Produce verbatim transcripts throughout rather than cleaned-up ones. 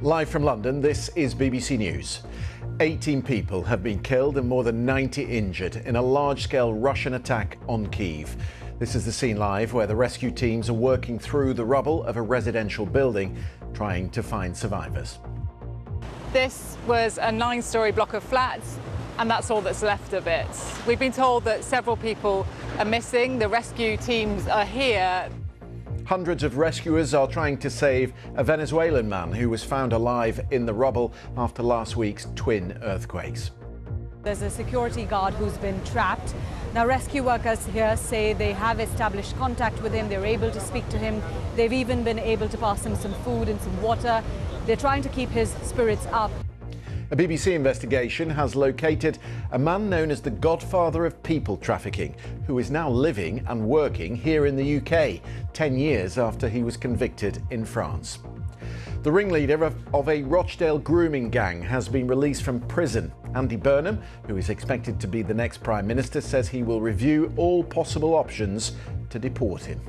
Live from London, this is B B C News. eighteen people have been killed and more than ninety injured in a large-scale Russian attack on Kyiv. This is the scene live where the rescue teams are working through the rubble of a residential building, trying to find survivors. This was a nine-storey block of flats, and that's all that's left of it. We've been told that several people are missing. The rescue teams are here. Hundreds of rescuers are trying to save a Venezuelan man who was found alive in the rubble after last week's twin earthquakes. There's a security guard who's been trapped. Now, rescue workers here say they have established contact with him. They're able to speak to him. They've even been able to pass him some food and some water. They're trying to keep his spirits up. A B B C investigation has located a man known as the godfather of people trafficking, who is now living and working here in the U K, ten years after he was convicted in France. The ringleader of, of a Rochdale grooming gang has been released from prison. Andy Burnham, who is expected to be the next Prime Minister, says he will review all possible options to deport him.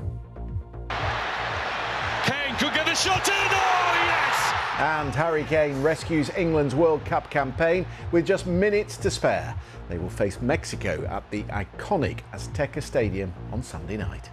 Kane could get the shot in! Oh, yes! And Harry Kane rescues England's World Cup campaign with just minutes to spare. They will face Mexico at the iconic Azteca Stadium on Sunday night.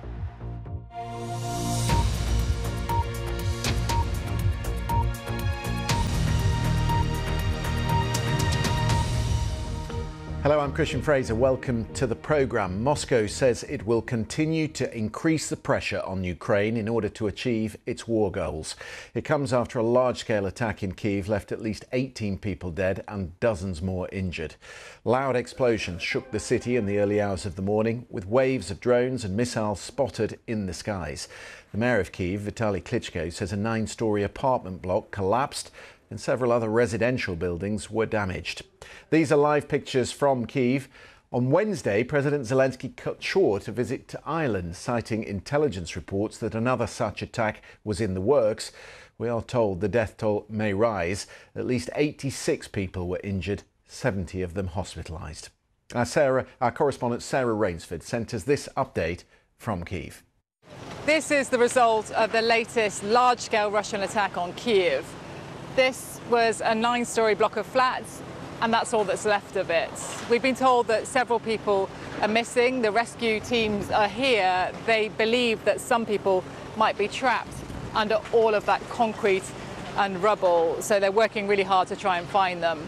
Hello, I'm Christian Fraser. Welcome to the programme. Moscow says it will continue to increase the pressure on Ukraine in order to achieve its war goals. It comes after a large-scale attack in Kyiv left at least eighteen people dead and dozens more injured. Loud explosions shook the city in the early hours of the morning, with waves of drones and missiles spotted in the skies. The mayor of Kyiv, Vitaly Klitschko, says a nine-storey apartment block collapsed and several other residential buildings were damaged. These are live pictures from Kyiv. On Wednesday, President Zelensky cut short a visit to Ireland, citing intelligence reports that another such attack was in the works. We are told the death toll may rise. At least eighty-six people were injured, seventy of them hospitalised. Our, Sarah, our correspondent Sarah Rainsford sent us this update from Kyiv. This is the result of the latest large-scale Russian attack on Kyiv. This was a nine-storey block of flats, and that's all that's left of it. We've been told that several people are missing. The rescue teams are here. They believe that some people might be trapped under all of that concrete and rubble, so they're working really hard to try and find them.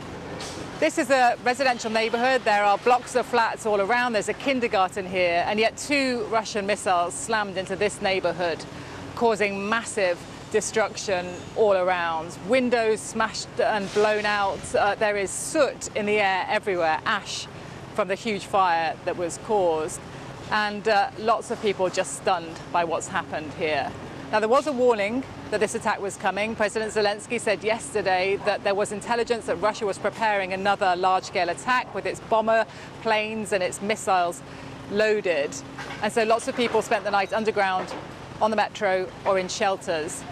This is a residential neighbourhood. There are blocks of flats all around. There's a kindergarten here, and yet two Russian missiles slammed into this neighbourhood, causing massive destruction all around. Windows smashed and blown out. Uh, there is soot in the air everywhere, ash from the huge fire that was caused. And uh, lots of people just stunned by what's happened here. Now, there was a warning that this attack was coming. President Zelensky said yesterday that there was intelligence that Russia was preparing another large-scale attack with its bomber planes and its missiles loaded. And so lots of people spent the night underground, on the metro, or in shelters.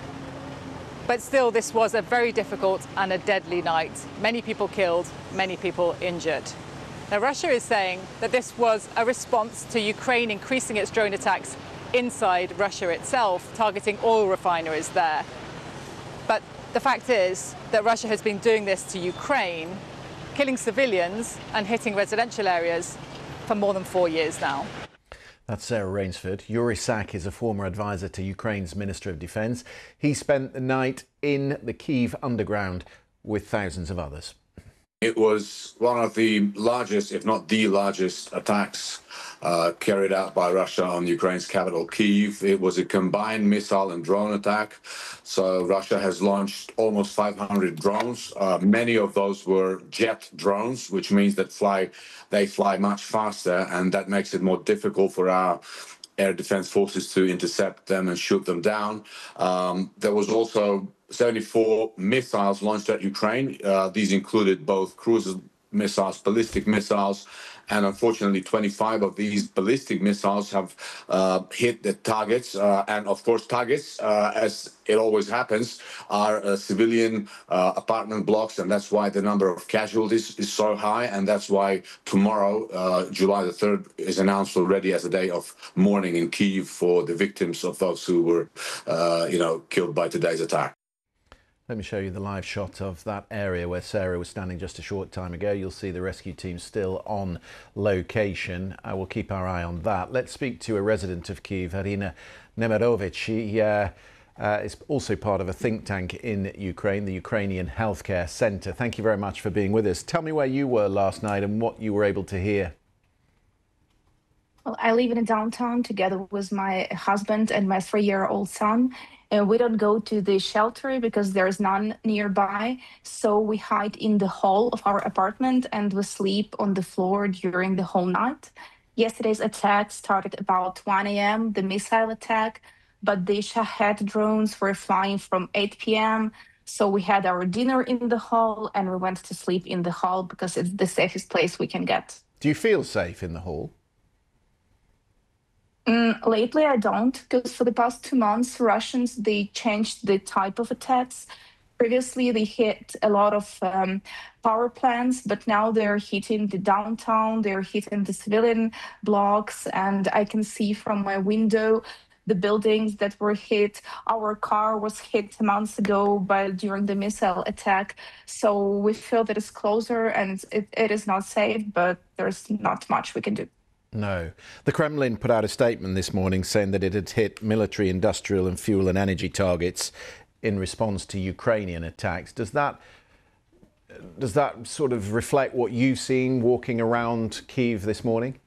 But still, this was a very difficult and a deadly night. Many people killed, many people injured. Now, Russia is saying that this was a response to Ukraine increasing its drone attacks inside Russia itself, targeting oil refineries there. But the fact is that Russia has been doing this to Ukraine, killing civilians and hitting residential areas for more than four years now. That's Sarah Rainsford. Yuri Sak is a former advisor to Ukraine's Minister of Defence. He spent the night in the Kyiv underground with thousands of others. It was one of the largest, if not the largest, attacks uh, carried out by Russia on Ukraine's capital, Kyiv. It was a combined missile and drone attack. So Russia has launched almost five hundred drones. Uh, many of those were jet drones, which means that fly they fly much faster, and that makes it more difficult for our air defense forces to intercept them and shoot them down. Um, there was also seventy-four missiles launched at Ukraine. Uh, these included both cruise missiles, ballistic missiles, and unfortunately twenty-five of these ballistic missiles have uh, hit the targets. Uh, and of course, targets, uh, as it always happens, are uh, civilian uh, apartment blocks, and that's why the number of casualties is so high, and that's why tomorrow, uh, July the third, is announced already as a day of mourning in Kyiv for the victims of those who were, uh, you know, killed by today's attack. Let me show you the live shot of that area where Sarah was standing just a short time ago. You'll see the rescue team still on location. I will keep our eye on that. Let's speak to a resident of Kyiv, Irina Nemirovich. She uh, uh, is also part of a think tank in Ukraine, the Ukrainian Healthcare Centre. Thank you very much for being with us. Tell me where you were last night and what you were able to hear. Well, I live in a downtown together with my husband and my three-year-old son. And we don't go to the shelter because there's none nearby. So we hide in the hall of our apartment and we sleep on the floor during the whole night. Yesterday's attack started about one a m, the missile attack, but the Shahed drones were flying from eight p m So we had our dinner in the hall and we went to sleep in the hall because it's the safest place we can get. Do you feel safe in the hall? Mm, lately, I don't, because for the past two months, Russians, they changed the type of attacks. Previously, they hit a lot of um, power plants, but now they're hitting the downtown, they're hitting the civilian blocks, and I can see from my window the buildings that were hit. Our car was hit months ago by during the missile attack. So we feel that it's closer and it, it is not safe, but there's not much we can do. No. The Kremlin put out a statement this morning saying that it had hit military, industrial and fuel and energy targets in response to Ukrainian attacks. Does that does that sort of reflect what you've seen walking around Kyiv this morning?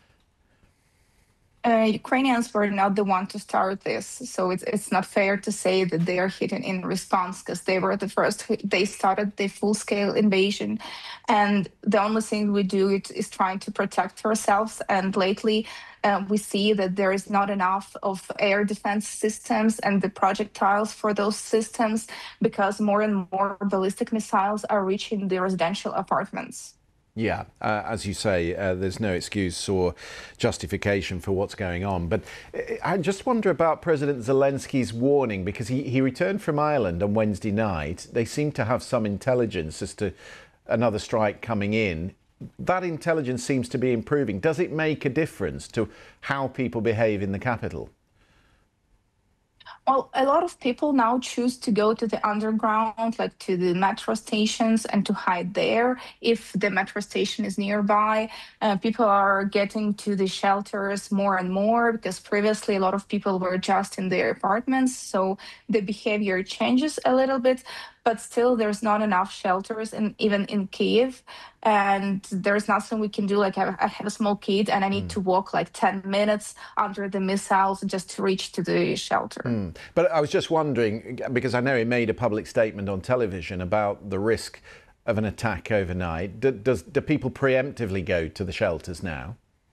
Uh, Ukrainians were not the one to start this, so it's it's not fair to say that they are hitting in response because they were the first. They started the full-scale invasion, and the only thing we do it is trying to protect ourselves. And lately, uh, we see that there is not enough of air defense systems and the projectiles for those systems because more and more ballistic missiles are reaching the residential apartments. Yeah, uh, as you say, uh, there's no excuse or justification for what's going on. But I just wonder about President Zelensky's warning, because he, he returned from Ireland on Wednesday night. They seem to have some intelligence as to another strike coming in. That intelligence seems to be improving. Does it make a difference to how people behave in the capital? Well, a lot of people now choose to go to the underground, like to the metro stations, and to hide there if the metro station is nearby. Uh, people are getting to the shelters more and more because previously a lot of people were just in their apartments. So the behavior changes a little bit, but still there's not enough shelters, in, even in Kyiv. And there's nothing we can do. Like I, I have a small kid and I need mm. to walk like ten minutes under the missiles just to reach to the shelter. Mm. But I was just wondering, because I know he made a public statement on television about the risk of an attack overnight. Do, does, do people preemptively go to the shelters now?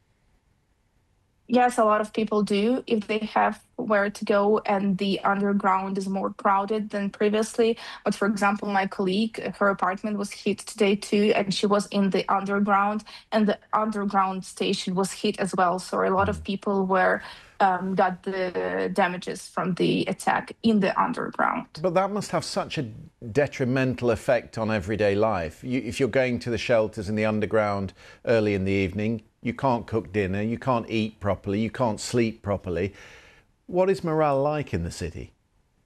Yes, a lot of people do if they have where to go and the underground is more crowded than previously. But for example, my colleague, her apartment was hit today too, and she was in the underground and the underground station was hit as well. So a lot of people were um, got the damages from the attack in the underground. But that must have such a detrimental effect on everyday life. You, if you're going to the shelters in the underground early in the evening, you can't cook dinner, you can't eat properly, you can't sleep properly. What is morale like in the city?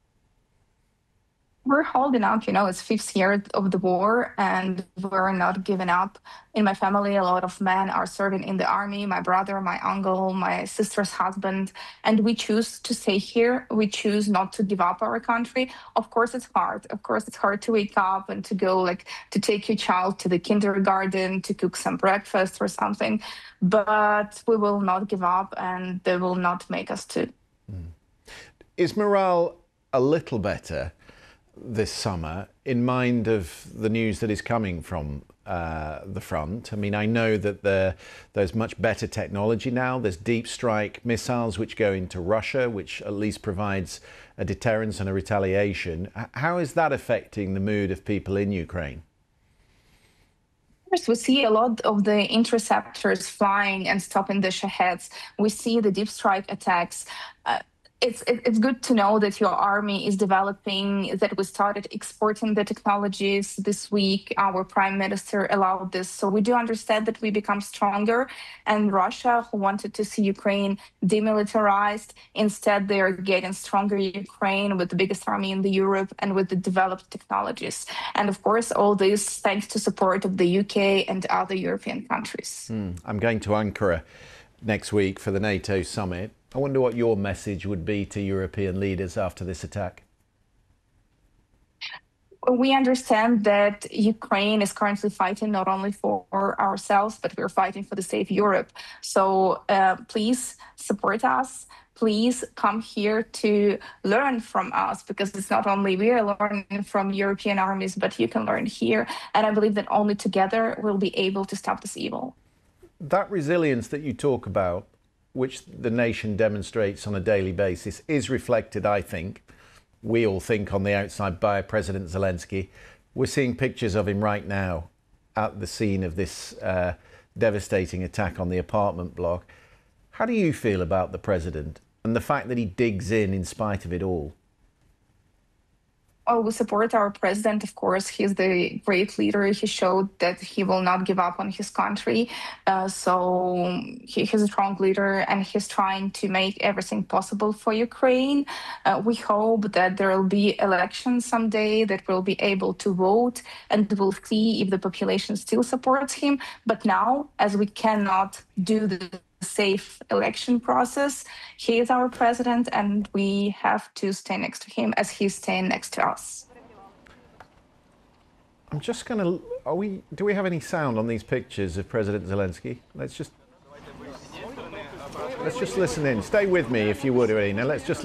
We're holding up, you know, it's fifth year of the war and we're not giving up. In my family, a lot of men are serving in the army, my brother, my uncle, my sister's husband, and we choose to stay here. We choose not to give up our country. Of course, it's hard. Of course, it's hard to wake up and to go, like, to take your child to the kindergarten, to cook some breakfast or something. But we will not give up and they will not make us to. Mm. Is morale a little better this summer in mind of the news that is coming from uh, the front? I mean, I know that there, there's much better technology now. There's deep strike missiles which go into Russia, which at least provides a deterrence and a retaliation. How is that affecting the mood of people in Ukraine? We see a lot of the interceptors flying and stopping the Shaheds. We see the deep strike attacks. Uh, It's it's good to know that your army is developing, that we started exporting the technologies this week. Our prime minister allowed this. So we do understand that we become stronger, and Russia, who wanted to see Ukraine demilitarized, instead they are getting stronger Ukraine with the biggest army in the Europe and with the developed technologies. And of course, all this thanks to support of the U K and other European countries. Mm. I'm going to Ankara next week for the NATO summit. I wonder what your message would be to European leaders after this attack. We understand that Ukraine is currently fighting not only for ourselves, but we're fighting for the safe Europe. So uh, please support us. Please come here to learn from us, because it's not only we are learning from European armies, but you can learn here. And I believe that only together we'll be able to stop this evil. That resilience that you talk about, which the nation demonstrates on a daily basis, is reflected, I think, we all think on the outside, by President Zelensky. We're seeing pictures of him right now at the scene of this uh, devastating attack on the apartment block. How do you feel about the president and the fact that he digs in in spite of it all? Oh, we support our president, of course. He's the great leader. He showed that he will not give up on his country. Uh, so he, he's a strong leader, and he's trying to make everything possible for Ukraine. Uh, we hope that there will be elections someday, that we'll be able to vote, and we'll see if the population still supports him. But now, as we cannot do the safe election process, he is our president, and we have to stay next to him as he's staying next to us. I'm just going to, are we, do we have any sound on these pictures of President Zelensky? Let's just, let's just listen in. Stay with me if you would, Irina. Let's just